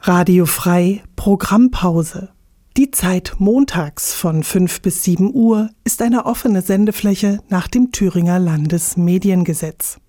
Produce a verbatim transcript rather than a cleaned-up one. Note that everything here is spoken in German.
Radio Frei Programmpause. Die Zeit montags von fünf bis sieben Uhr ist eine offene Sendefläche nach dem Thüringer Landesmediengesetz.